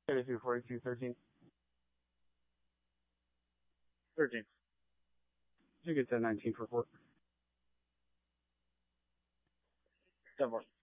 32, 42, 13. 13. You get 10, 19 for 4. 10 4.